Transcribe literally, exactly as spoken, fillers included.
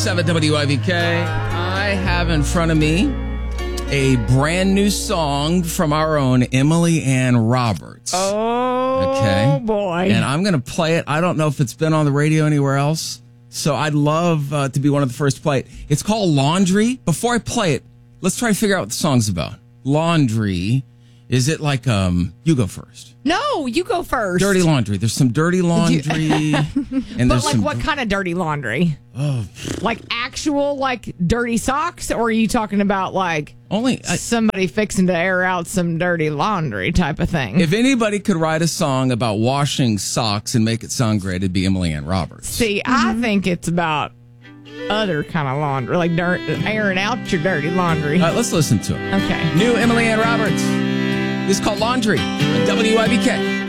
seven W I V K. I have in front of me a brand new song from our own Emily Ann Roberts. Oh, okay. boy. And I'm going to play it. I don't know if it's been on the radio anywhere else, so I'd love uh, to be one of the first to play it. It's called Laundry. Before I play it, let's try to figure out what the song's about. Laundry. Is it like, um, you go first? No, you go first. Dirty laundry. There's some dirty laundry. and but there's like some, what kind of dirty laundry? Oh. Like actual like dirty socks? Or are you talking about like only I, somebody fixing to air out some dirty laundry type of thing? If anybody could write a song about washing socks and make it sound great, it'd be Emily Ann Roberts. See, mm-hmm. I think it's about other kind of laundry, like dirt, airing out your dirty laundry. All right, let's listen to it. Okay. New Emily Ann Roberts. This is called Laundry on W I B K.